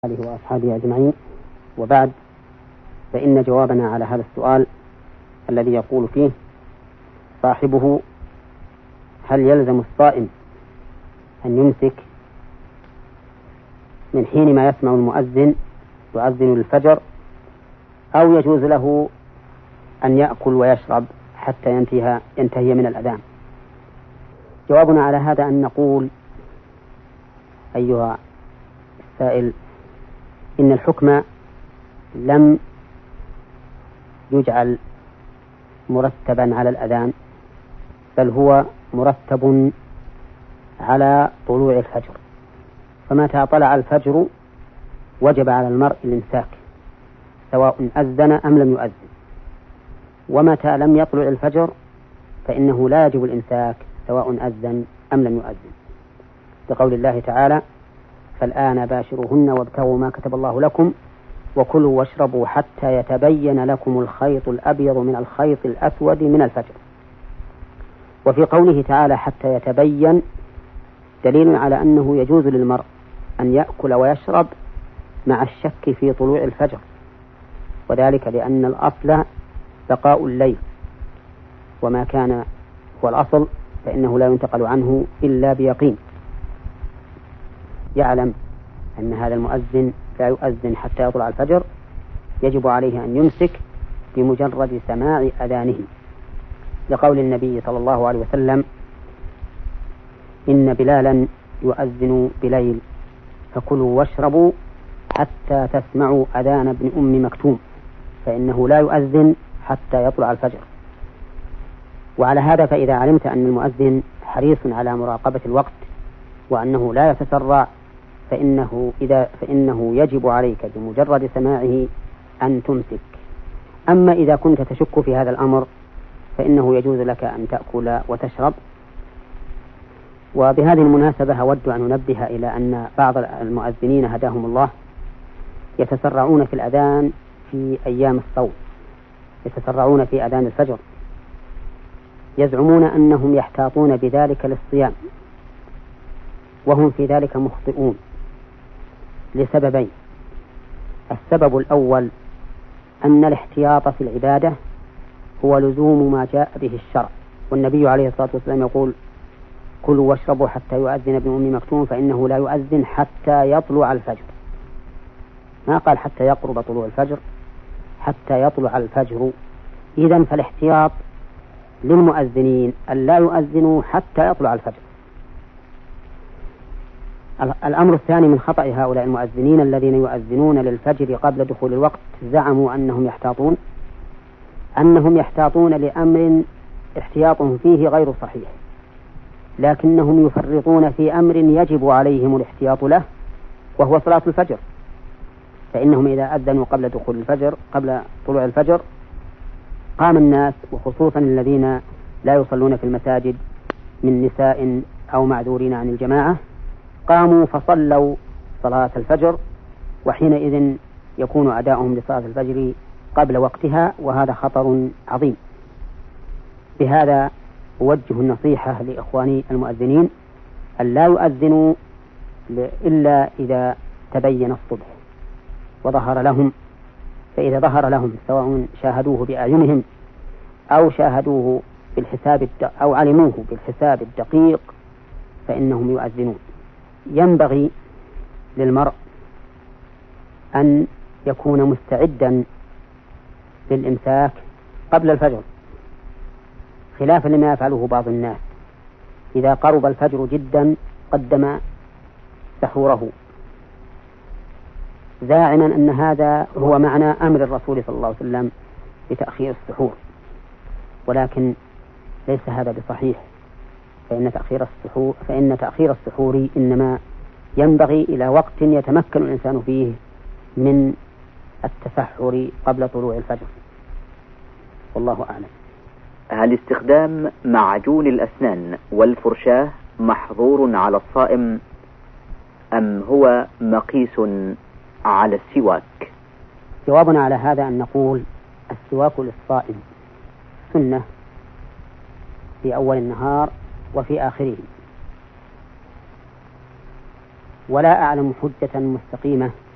آله وأصحابه أجمعين، وبعد، فإن جوابنا على هذا السؤال الذي يقول فيه صاحبه: هل يلزم الصائم أن يمسك من حين ما يسمع المؤذن يؤذن للفجر، أو يجوز له أن يأكل ويشرب حتى ينتهي من الأذان؟ جوابنا على هذا أن نقول: أيها السائل، إن الحكم لم يجعل مرتبا على الأذان، بل هو مرتب على طلوع الفجر. فمتى طلع الفجر وجب على المرء الإمساك سواء أذن أم لم يؤذن، ومتى لم يطلع الفجر فإنه لا يجب الإمساك سواء أذن أم لم يؤذن، لقول الله تعالى: فالآن باشروهن وابتغوا ما كتب الله لكم وكلوا واشربوا حتى يتبين لكم الخيط الأبيض من الخيط الأسود من الفجر. وفي قوله تعالى حتى يتبين دليل على أنه يجوز للمرء أن يأكل ويشرب مع الشك في طلوع الفجر، وذلك لأن الأصل بقاء الليل، وما كان هو الأصل فإنه لا ينتقل عنه إلا بيقين. يعلم أن هذا المؤذن لا يؤذن حتى يطلع الفجر، يجب عليه أن يمسك بمجرد سماع أذانه، لقول النبي صلى الله عليه وسلم: إن بلالا يؤذن بليل فكلوا واشربوا حتى تسمعوا أذان ابن أم مكتوم، فإنه لا يؤذن حتى يطلع الفجر. وعلى هذا فإذا علمت أن المؤذن حريص على مراقبة الوقت وأنه لا يتسرع فإنه يجب عليك بمجرد سماعه أن تمسك. أما إذا كنت تشك في هذا الأمر فإنه يجوز لك أن تأكل وتشرب. وبهذه المناسبة أود أن ننبه إلى أن بعض المؤذنين هداهم الله يتسرعون في الأذان في أيام الصوم، يتسرعون في أذان الفجر، يزعمون أنهم يحتاطون بذلك للصيام، وهم في ذلك مخطئون لسببين: السبب الأول أن الاحتياط في العبادة هو لزوم ما جاء به الشرع، والنبي عليه الصلاة والسلام يقول: كلوا واشربوا حتى يؤذن ابن أم مكتوم فإنه لا يؤذن حتى يطلع الفجر. ما قال حتى يقرب طلوع الفجر، حتى يطلع الفجر. إذن فالاحتياط للمؤذنين أن لا يؤذنوا حتى يطلع الفجر. الأمر الثاني من خطأ هؤلاء المؤذنين الذين يؤذنون للفجر قبل دخول الوقت، زعموا أنهم يحتاطون لأمر احتياطهم فيه غير صحيح، لكنهم يفرطون في أمر يجب عليهم الاحتياط له، وهو صلاة الفجر. فإنهم إذا أذنوا قبل دخول الفجر قبل طلوع الفجر قام الناس، وخصوصا الذين لا يصلون في المساجد من نساء أو معذورين عن الجماعة، قاموا فصلوا صلاة الفجر، وحينئذ يكون أداؤهم لصلاة الفجر قبل وقتها، وهذا خطر عظيم. بهذا أوجه النصيحة لإخواني المؤذنين أن لا يؤذنوا إلا إذا تبين الصبح وظهر لهم، فإذا ظهر لهم سواء شاهدوه بأعينهم أو شاهدوه بالحساب أو علموه بالحساب الدقيق فإنهم يؤذنون. ينبغي للمرء أن يكون مستعدا للإمساك قبل الفجر، خلافا لما يفعله بعض الناس: إذا قرب الفجر جدا قدم سحوره، زاعما أن هذا هو معنى أمر الرسول صلى الله عليه وسلم بتأخير السحور، ولكن ليس هذا بصحيح. فإن تأخير السحور إنما ينبغي إلى وقت يتمكن الإنسان فيه من التسحر قبل طلوع الفجر، والله أعلم. هل استخدام معجون الأسنان والفرشاة محظور على الصائم، أم هو مقيس على السواك؟ جوابنا على هذا أن نقول: السواك للصائم سنة في أول النهار وفي آخره، ولا أعلم حجة مستقيمة